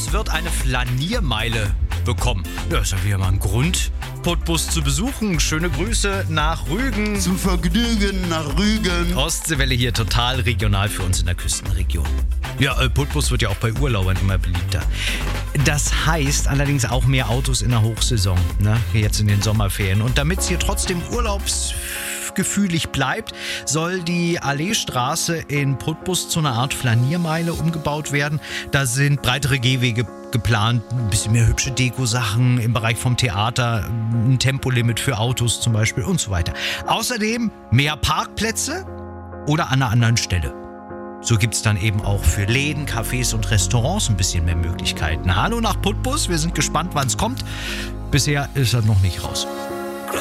Putbus wird eine Flaniermeile bekommen. Ja, ist ja wieder mal ein Grund, Putbus zu besuchen. Schöne Grüße nach Rügen. Zu Vergnügen nach Rügen. Ostseewelle hier, total regional für uns in der Küstenregion. Ja, Putbus wird ja auch bei Urlaubern immer beliebter. Das heißt allerdings auch mehr Autos in der Hochsaison, ne? Jetzt in den Sommerferien. Und damit es hier trotzdem urlaubsgefühlig bleibt, soll die Alleestraße in Putbus zu einer Art Flaniermeile umgebaut werden. Da sind breitere Gehwege geplant, ein bisschen mehr hübsche Deko-Sachen im Bereich vom Theater, ein Tempolimit für Autos zum Beispiel und so weiter. Außerdem mehr Parkplätze oder an einer anderen Stelle. So gibt es dann eben auch für Läden, Cafés und Restaurants ein bisschen mehr Möglichkeiten. Hallo nach Putbus, wir sind gespannt, wann es kommt. Bisher ist er noch nicht raus.